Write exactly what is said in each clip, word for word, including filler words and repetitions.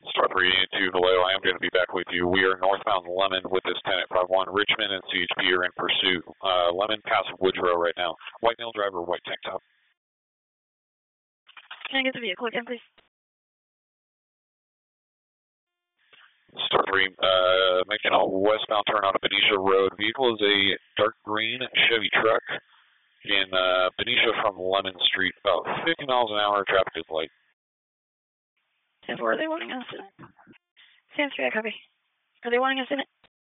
Star three eighty-two Vallejo, I am going to be back with you. We are northbound Lemon with this ten at five one. Richmond and C H P are in pursuit. Uh, Lemon past Woodrow right now. White male driver, white tank top. Can I get the vehicle again, please? Star three, uh, making a westbound turn on a Benicia Road. Vehicle is a dark green Chevy truck in uh, Benicia from Lemon Street. About fifty miles an hour, traffic is light. ten four, are they wanting us in it? Sam three, I copy. Are they wanting us in it?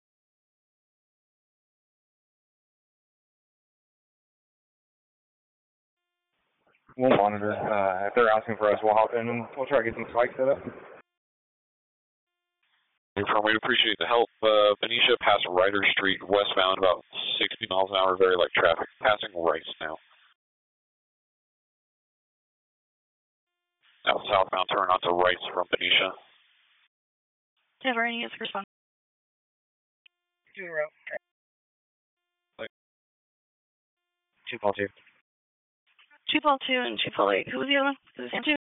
We'll monitor. Uh, if they're asking for us, we'll hop in and we'll try to get some spikes set up. We appreciate the help. Uh, Benicia past Ryder Street, westbound, about sixty miles an hour, very light traffic. Passing Rice now. Now southbound turn onto Rice from Benicia. ten four, any answer respond? Two in a row. Okay. Two call two. Two Paul two and two Paul eight. Who was the other one? Was it Sam two?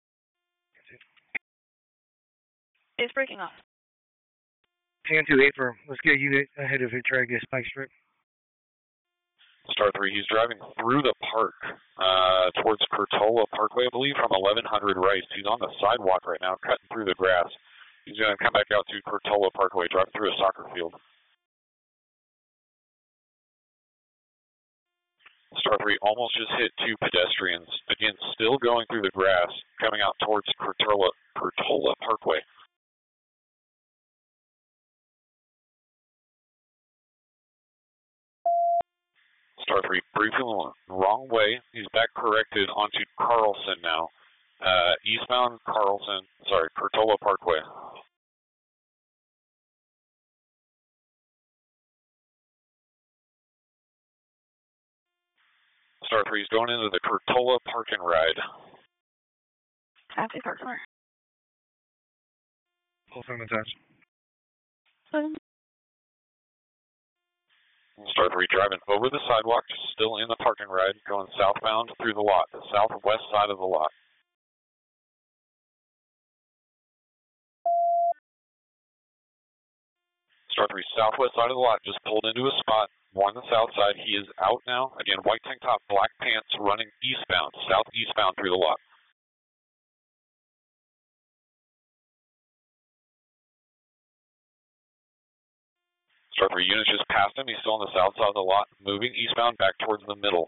It's breaking off. Sam two eight for, let's get a unit ahead of it, try to get a spike strip. Star three, he's driving through the park, uh, towards Curtola Parkway, I believe, from eleven hundred Rice. He's on the sidewalk right now, cutting through the grass. He's going to come back out to Curtola Parkway, drive through a soccer field. Star three almost just hit two pedestrians. Again, still going through the grass, coming out towards Curtola, Curtola Parkway. Star three, briefly wrong way. He's back corrected onto Carlson now. Uh, eastbound Carlson, sorry, Curtola Parkway. Star three is going into the Curtola Park and Ride. Happy park somewhere. Full time attached. Star three driving over the sidewalk, still in the park and ride, going southbound through the lot, the southwest side of the lot. Star three, southwest side of the lot, just pulled into a spot, more on the south side. He is out now. Again, white tank top, black pants, running eastbound, southeastbound through the lot. Star three units just passed him. He's still on the south side of the lot, moving eastbound back towards the middle.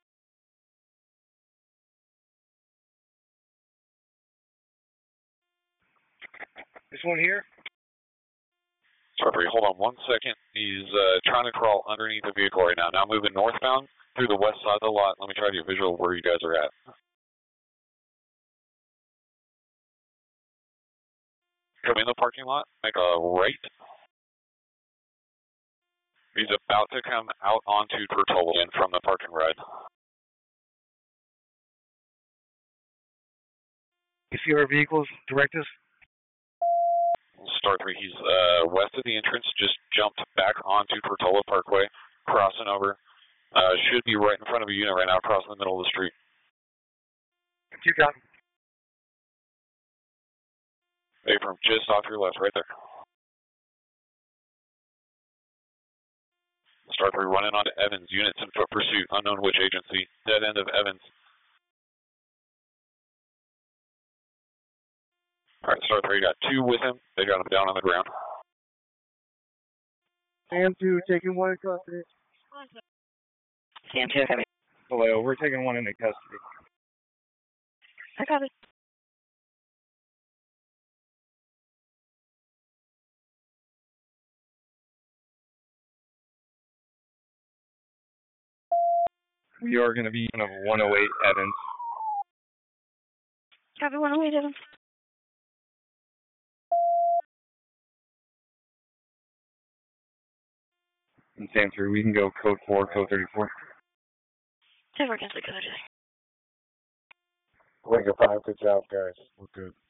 This one here? Star three, hold on one second. He's uh, trying to crawl underneath the vehicle right now. Now moving northbound through the west side of the lot. Let me try to get a visual of where you guys are at. Come in the parking lot, make a right. He's about to come out onto Curtola from the park and ride. You see our vehicles? Direct us? Star three, he's uh, west of the entrance, just jumped back onto Curtola Parkway, crossing over. Uh, should be right in front of a unit right now, across the middle of the street. You got him. Hey, from just off your left, right there. Star three running onto Evans, units in foot pursuit, unknown which agency, dead end of Evans. All right, Star three got two with him. They got him down on the ground. Sam two taking one across it. Sam two, heavy. Vallejo, we're taking one into custody. I got it. We are going to be in of one oh eight Evans. Copy one oh eight, Evans. And Sam three, we can go code four, code thirty-four. ten four, cancel code. Wake up five, good job, guys. We're good.